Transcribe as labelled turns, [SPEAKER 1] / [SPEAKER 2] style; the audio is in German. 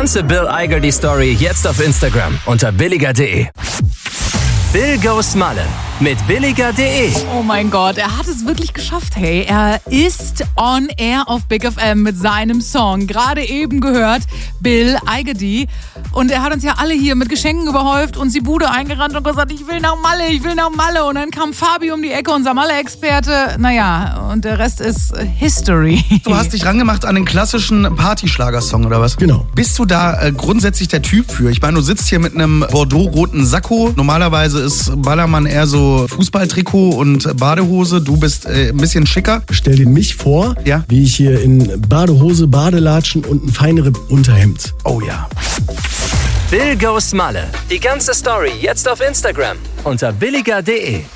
[SPEAKER 1] ganze Bill Igerty Story jetzt auf Instagram unter billiger.de. Bill Goes Malle mit billiger.de.
[SPEAKER 2] Oh mein Gott, er hat es wirklich geschafft, hey. Er ist on air auf Big FM mit seinem Song. Gerade eben gehört, Bill Igerty. Und er hat uns ja alle hier mit Geschenken überhäuft und die Bude eingerannt und gesagt, ich will nach Malle, ich will nach Malle. Und dann kam Fabi um die Ecke, unser Malle-Experte. Naja, und der Rest ist History.
[SPEAKER 3] Du hast dich rangemacht an den klassischen Partyschlagersong, oder was?
[SPEAKER 4] Genau.
[SPEAKER 3] Bist du da grundsätzlich der Typ für? Ich meine, du sitzt hier mit einem Bordeaux-roten Sakko. Normalerweise ist Ballermann eher so Fußballtrikot und Badehose. Du bist ein bisschen schicker.
[SPEAKER 4] Stell dir mich vor,
[SPEAKER 3] Ja?
[SPEAKER 4] wie ich hier in Badehose, Badelatschen und ein feineres Unterhemd.
[SPEAKER 3] Oh ja.
[SPEAKER 1] Bill Goes Malle. Die ganze Story jetzt auf Instagram unter billiger.de.